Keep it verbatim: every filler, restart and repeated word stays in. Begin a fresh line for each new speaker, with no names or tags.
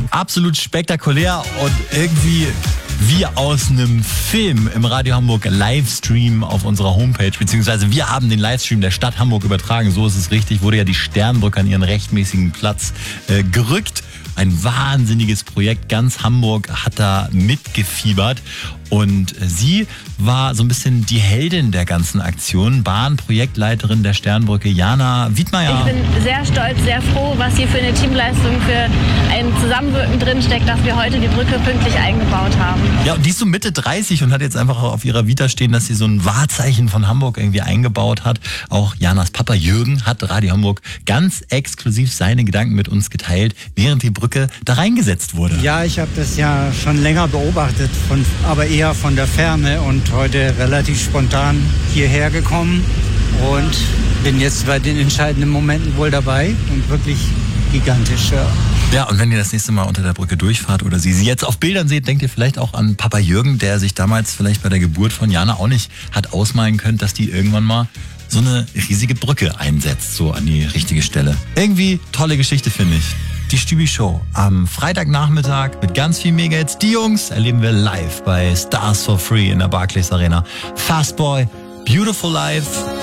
Absolut spektakulär und irgendwie wie aus einem Film im Radio Hamburg Livestream auf unserer Homepage, beziehungsweise wir haben den Livestream der Stadt Hamburg übertragen, so ist es richtig, wurde ja die Sternbrücke an ihren rechtmäßigen Platz äh, gerückt. Ein wahnsinniges Projekt, ganz Hamburg hat da mitgefiebert und sie war so ein bisschen die Heldin der ganzen Aktion, Bahnprojektleiterin der Sternbrücke, Jana Wiedmeier.
Ich bin sehr stolz, sehr froh, was hier für eine Teamleistung, für ein Zusammenwirken drinsteckt, dass wir heute die Brücke pünktlich eingebaut haben.
Ja, und die ist so Mitte dreißig und hat jetzt einfach auf ihrer Vita stehen, dass sie so ein Wahrzeichen von Hamburg irgendwie eingebaut hat. Auch Janas Papa Jürgen hat Radio Hamburg ganz exklusiv seine Gedanken mit uns geteilt, während die Brücke da reingesetzt wurde.
Ja, ich habe das ja schon länger beobachtet, von, aber eher von der Ferne und heute relativ spontan hierher gekommen und bin jetzt bei den entscheidenden Momenten wohl dabei und wirklich gigantisch, ja.
Ja, und wenn ihr das nächste Mal unter der Brücke durchfahrt oder sie sie jetzt auf Bildern seht, denkt ihr vielleicht auch an Papa Jürgen, der sich damals vielleicht bei der Geburt von Jana auch nicht hat ausmalen können, dass die irgendwann mal so eine riesige Brücke einsetzt, so an die richtige Stelle. Irgendwie tolle Geschichte, finde ich. Die Stübi Show am Freitagnachmittag mit ganz viel Mega-Hits. Die Jungs erleben wir live bei Stars for Free in der Barclays Arena. Fastboy, Beautiful Life.